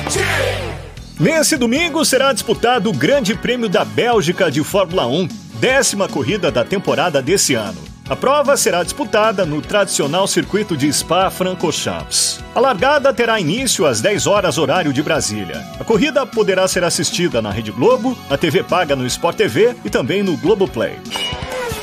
Nesse domingo será disputado o Grande Prêmio da Bélgica de Fórmula 1, 10ª corrida da temporada desse ano. A prova será disputada no tradicional circuito de Spa-Francorchamps. A largada terá início às 10 horas horário de Brasília. A corrida poderá ser assistida na Rede Globo, na TV paga no Sport TV e também no Globoplay.